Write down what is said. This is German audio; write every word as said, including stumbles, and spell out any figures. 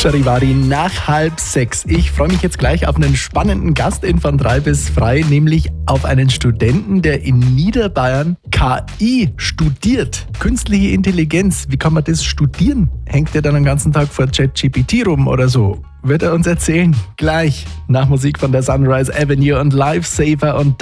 Charivari nach halb sechs. Ich freue mich jetzt gleich auf einen spannenden Gast in Von drei bis frei, nämlich auf einen Studenten, der in Niederbayern K I studiert. Künstliche Intelligenz, wie kann man das studieren? Hängt er dann den ganzen Tag vor ChatGPT rum oder so? Wird er uns erzählen. Gleich nach Musik von der Sunrise Avenue und Lifesaver und